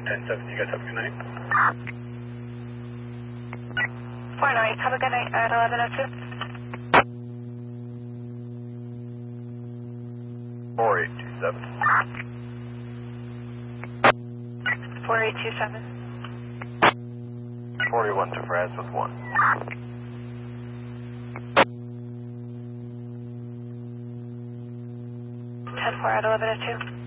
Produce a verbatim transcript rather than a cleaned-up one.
ten seven, you guys have a good night. four nine, have a good night at eleven oh two. four eight two seven. four eight two seven. forty-one to France with one. ten four at eleven oh two.